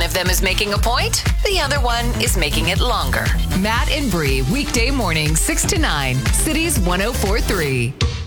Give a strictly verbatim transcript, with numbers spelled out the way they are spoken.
of them is making a point, the other one is making it longer. Matt and Bree, weekday morning, six to nine, Cities one oh four three.